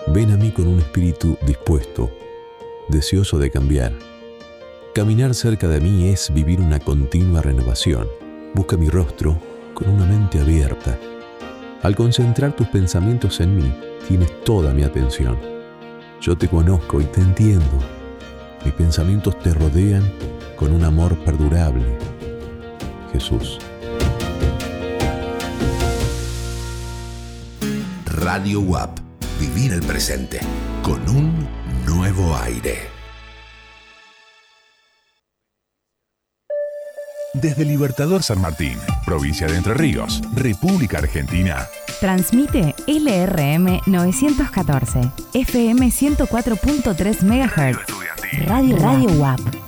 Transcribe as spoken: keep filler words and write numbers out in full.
Ven a mí con un espíritu dispuesto, deseoso de cambiar. Caminar cerca de mí es vivir una continua renovación. Busca mi rostro con una mente abierta. Al concentrar tus pensamientos en mí, tienes toda mi atención. Yo te conozco y te entiendo. Mis pensamientos te rodean con un amor perdurable. Jesús. Radio U A P. Vivir el presente con un nuevo aire. Desde Libertador San Martín, provincia de Entre Ríos, República Argentina. Transmite L R M novecientos catorce, F M ciento cuatro punto tres megahertz. Radio, Radio U A P.